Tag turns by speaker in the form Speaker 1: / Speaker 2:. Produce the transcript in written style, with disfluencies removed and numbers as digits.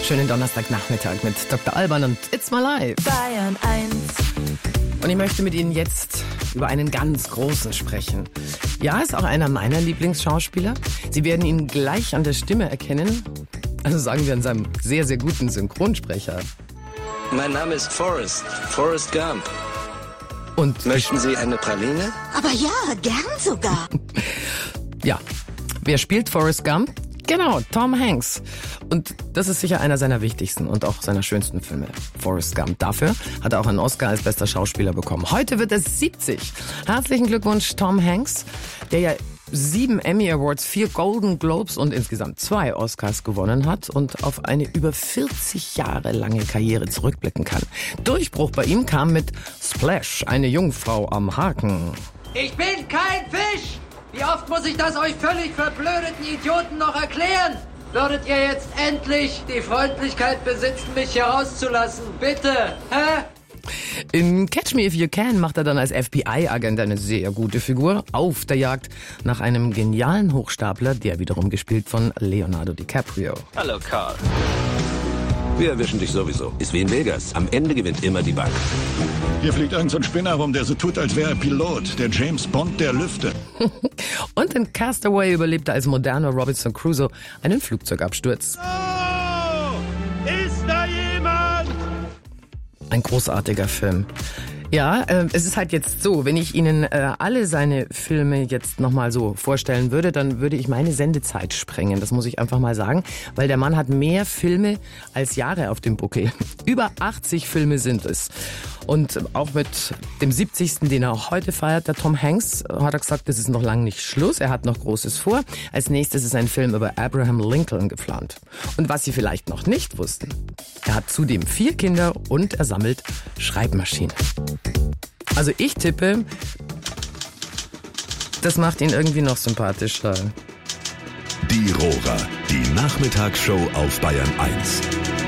Speaker 1: Schönen Donnerstagnachmittag mit Dr. Alban und It's My Life.
Speaker 2: Bayern 1.
Speaker 1: Und ich möchte mit Ihnen jetzt über einen ganz Großen sprechen. Ja, ist auch einer meiner Lieblingsschauspieler. Sie werden ihn gleich an der Stimme erkennen. Also sagen wir an seinem sehr, sehr guten Synchronsprecher.
Speaker 3: Mein Name ist Forrest Gump.
Speaker 1: Und
Speaker 3: Möchten Sie eine Praline?
Speaker 2: Aber ja, gern sogar.
Speaker 1: ja, wer spielt Forrest Gump? Genau, Tom Hanks. Und das ist sicher einer seiner wichtigsten und auch seiner schönsten Filme, Forrest Gump. Dafür hat er auch einen Oscar als bester Schauspieler bekommen. Heute wird er 70. Herzlichen Glückwunsch, Tom Hanks, der ja 7 Emmy Awards, 4 Golden Globes und insgesamt 2 Oscars gewonnen hat und auf eine über 40 Jahre lange Karriere zurückblicken kann. Durchbruch bei ihm kam mit Splash, eine Jungfrau am Haken.
Speaker 4: Ich bin kein Fisch! Wie oft muss ich das euch völlig verblödeten Idioten noch erklären? Würdet ihr jetzt endlich die Freundlichkeit besitzen, mich hier rauszulassen? Bitte, hä?
Speaker 1: In Catch Me If You Can macht er dann als FBI-Agent eine sehr gute Figur auf der Jagd nach einem genialen Hochstapler, der wiederum gespielt von Leonardo DiCaprio.
Speaker 3: Hallo, Carl. Wir erwischen dich sowieso. Ist wie in Vegas. Am Ende gewinnt immer die Bank.
Speaker 5: Hier fliegt irgend so ein Spinner rum, der so tut, als wäre er Pilot. Der James Bond der Lüfte.
Speaker 1: Und in Castaway überlebt er als moderner Robinson Crusoe einen Flugzeugabsturz.
Speaker 6: Oh, ist da jemand?
Speaker 1: Ein großartiger Film. Ja, es ist halt jetzt so, wenn ich Ihnen alle seine Filme jetzt nochmal so vorstellen würde, dann würde ich meine Sendezeit sprengen. Das muss ich einfach mal sagen, weil der Mann hat mehr Filme als Jahre auf dem Buckel. Über 80 Filme sind es. Und auch mit dem 70., den er auch heute feiert, der Tom Hanks, hat er gesagt, das ist noch lange nicht Schluss. Er hat noch Großes vor. Als nächstes ist ein Film über Abraham Lincoln geplant. Und was Sie vielleicht noch nicht wussten, er hat zudem 4 Kinder und er sammelt Schreibmaschinen. Also ich tippe, das macht ihn irgendwie noch sympathischer.
Speaker 7: Die Rohrer, die Nachmittagsshow auf Bayern 1.